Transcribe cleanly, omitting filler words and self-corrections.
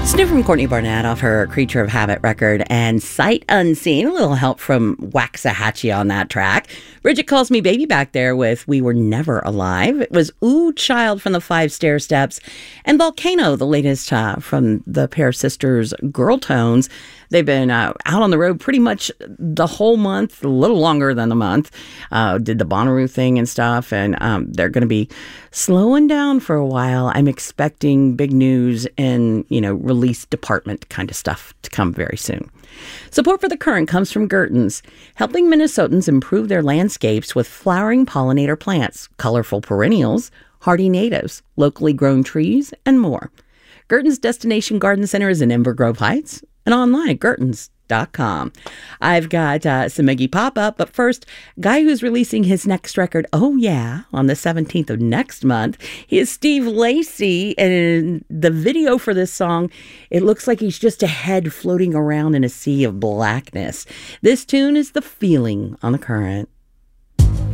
It's new from Courtney Barnett off her Creature of Habit record and Sight Unseen. A little help from Waxahachie on that track. Bridget Calls Me Baby back there with We Were Never Alive. It was Ooh Child from the Five Stair Steps and Volcano, the latest from the pair of sisters Girl Tones. They've been out on the road pretty much the whole month, a little longer than the month. Did the Bonnaroo thing and stuff, and they're going to be slowing down for a while. I'm expecting big news in, release department kind of stuff to come very soon. Support for The Current comes from Gertens, helping Minnesotans improve their landscapes with flowering pollinator plants, colorful perennials, hardy natives, locally grown trees, and more. Gertens Destination Garden Center is in Inver Grove Heights and online at gertens.com. I've got some Iggy Pop up, but first, guy who's releasing his next record, on the 17th of next month, he is Steve Lacy, and in the video for this song, it looks like he's just a head floating around in a sea of blackness. This tune is The Feeling on The Current.